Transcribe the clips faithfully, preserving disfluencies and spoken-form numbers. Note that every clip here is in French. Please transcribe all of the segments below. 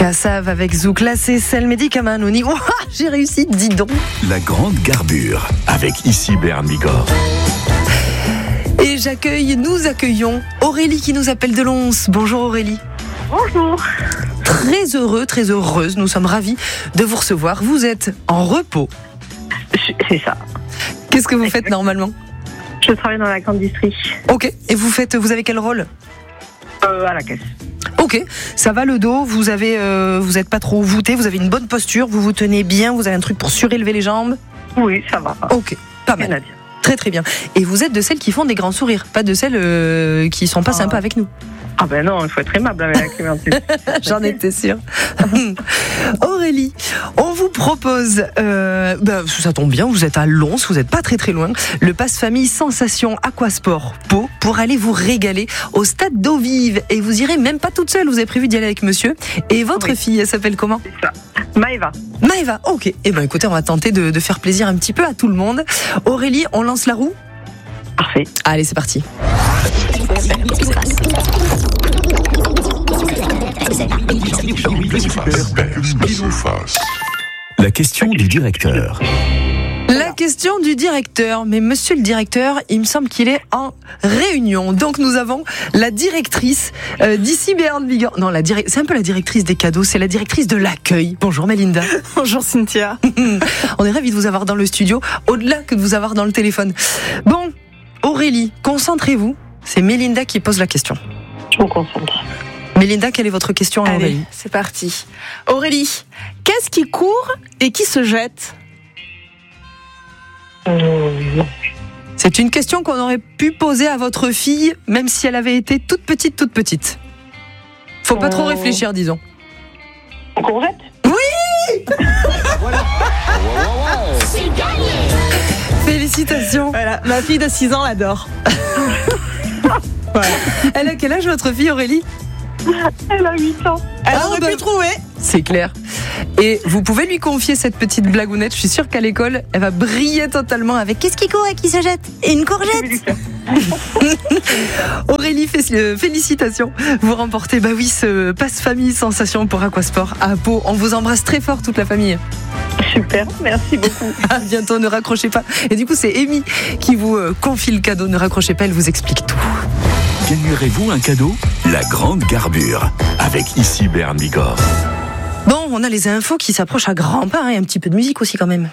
Kassav avec Zouk, là c'est Cell Médicament au niveau. J'ai réussi, dis donc. La grande garbure avec ici Béarn Bigorre. Et j'accueille, nous accueillons Aurélie qui nous appelle de Lons. Bonjour Aurélie. Bonjour. Très heureux, très heureuse, nous sommes ravis de vous recevoir. Vous êtes en repos. C'est ça. Qu'est-ce que vous faites normalement ? Je travaille dans la grande distrie. Ok, et vous faites, vous avez quel rôle ? Euh, à la caisse. Ok, ça va le dos, vous avez, euh, vous êtes pas trop voûté, vous avez une bonne posture, vous vous tenez bien, vous avez un truc pour surélever les jambes. Oui, ça va. Ok, pas mal. Rien à dire. Très très bien. Et vous êtes de celles qui font des grands sourires, pas de celles euh, qui sont pas Ah. sympas avec nous. Ah ben non, il faut être aimable avec la clientèle. J'en étais sûre. Aurélie, on vous propose, euh, ben, ça tombe bien, vous êtes à Lons, vous n'êtes pas très très loin, le passe famille Sensation Aquasport Pau pour aller vous régaler au stade d'eau vive. Et vous irez même pas toute seule, vous avez prévu d'y aller avec monsieur. Et votre Oui. fille, elle s'appelle comment ? C'est ça. Maëva. Maëva, ok. Eh ben écoutez, on va tenter de, de faire plaisir un petit peu à tout le monde. Aurélie, on lance la roue ? Parfait. Allez, c'est parti. La question du directeur. La question du directeur. Mais monsieur le directeur, il me semble qu'il est en réunion. Donc nous avons la directrice euh, d'ici Béarn Bigorre. Non, la direct... c'est un peu la directrice des cadeaux, c'est la directrice de l'accueil. Bonjour Mélinda. Bonjour Cynthia. On est ravis de vous avoir dans le studio, au-delà que de vous avoir dans le téléphone. Bon, Aurélie, concentrez-vous. C'est Mélinda qui pose la question. Je me concentre. Mélinda, quelle est votre question à Allez, Aurélie ? c'est parti. Aurélie, qu'est-ce qui court et qui se jette ? Euh, non. C'est une question qu'on aurait pu poser à votre fille, même si elle avait été toute petite, toute petite. Faut pas trop Oh. réfléchir, disons. Une courgette ? Félicitations. Voilà, ma fille de six ans l'adore. Voilà. Elle a quel âge votre fille, Aurélie ? Elle a huit ans. Elle Ah, aurait bah. pu trouver. C'est clair. Et vous pouvez lui confier cette petite blagounette. Je suis sûre qu'à l'école, elle va briller totalement avec qu'est-ce qui court et qui se jette ? Et une courgette. Aurélie, fé- félicitations. Vous remportez, bah oui, ce passe famille Sensation pour Aquasport à Pau. On vous embrasse très fort, toute la famille. Super, merci beaucoup. À bientôt, ne raccrochez pas. Et du coup, c'est Amy qui vous euh, confie le cadeau. Ne raccrochez pas, elle vous explique tout. Gagnerez-vous un cadeau ? La grande garbure avec ici Béarn Bigorre. Bon, on a les infos qui s'approchent à grands pas, hein, et un petit peu de musique aussi quand même.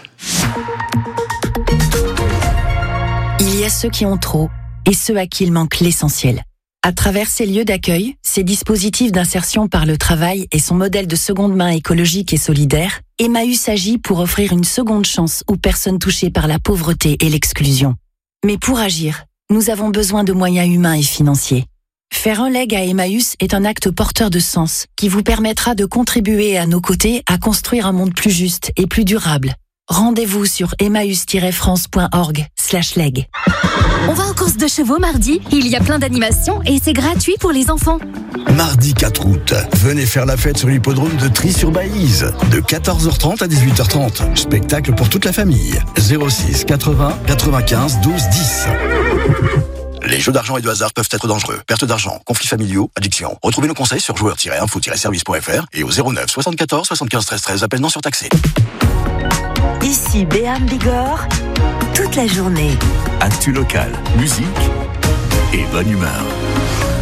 Il y a ceux qui ont trop et ceux à qui il manque l'essentiel. À travers ces lieux d'accueil, ces dispositifs d'insertion par le travail et son modèle de seconde main écologique et solidaire, Emmaüs agit pour offrir une seconde chance aux personnes touchées par la pauvreté et l'exclusion. Mais pour agir, nous avons besoin de moyens humains et financiers. Faire un leg à Emmaüs est un acte porteur de sens qui vous permettra de contribuer à nos côtés à construire un monde plus juste et plus durable. Rendez-vous sur emmaüs tiret france point org slash leg. On va aux courses de chevaux mardi. Il y a plein d'animations et c'est gratuit pour les enfants. Mardi quatre août, venez faire la fête sur l'hippodrome de Trie-sur-Baïse. De quatorze heures trente à dix-huit heures trente. Spectacle pour toute la famille. zéro six quatre-vingts quatre-vingt-quinze douze dix. Les jeux d'argent et de hasard peuvent être dangereux. Perte d'argent, conflits familiaux, addiction. Retrouvez nos conseils sur joueurs tiret info tiret service point f r et au zéro neuf soixante-quatorze soixante-quinze treize treize. Appel non surtaxé. Ici Béarn Bigorre, toute la journée. Actu local, musique et bonne humeur.